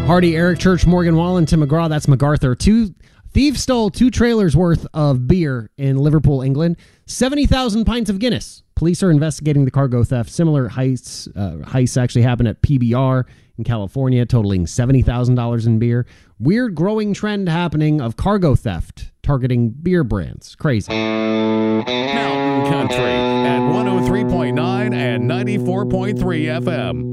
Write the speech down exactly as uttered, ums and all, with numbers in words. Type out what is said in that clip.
Hardy, Eric Church, Morgan Wallen, Tim McGraw. That's MacArthur. Two thieves stole two trailers worth of beer in Liverpool, England. seventy thousand pints of Guinness. Police are investigating the cargo theft. Similar heists, uh, heists actually happened at P B R in California, totaling seventy thousand dollars in beer. Weird growing trend happening of cargo theft targeting beer brands. Crazy. Mountain Country at one oh three point nine and ninety-four point three F M.